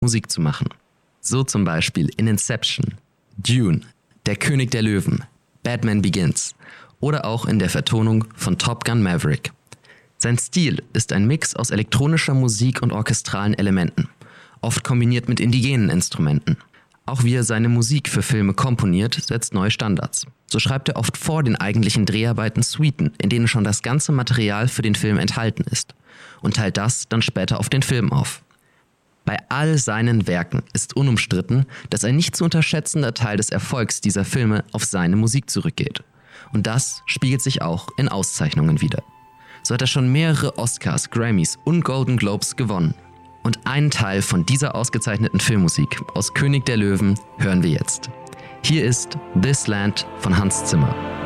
Musik zu machen. So zum Beispiel in Inception, Dune, Der König der Löwen, Batman Begins oder auch in der Vertonung von Top Gun Maverick. Sein Stil ist ein Mix aus elektronischer Musik und orchestralen Elementen, oft kombiniert mit indigenen Instrumenten. Auch wie er seine Musik für Filme komponiert, setzt neue Standards. So schreibt er oft vor den eigentlichen Dreharbeiten Suiten, in denen schon das ganze Material für den Film enthalten ist, und teilt das dann später auf den Film auf. Bei all seinen Werken ist unumstritten, dass ein nicht zu unterschätzender Teil des Erfolgs dieser Filme auf seine Musik zurückgeht. Und das spiegelt sich auch in Auszeichnungen wider. So hat er schon mehrere Oscars, Grammys und Golden Globes gewonnen. Und einen Teil von dieser ausgezeichneten Filmmusik aus König der Löwen hören wir jetzt. Hier ist This Land von Hans Zimmer.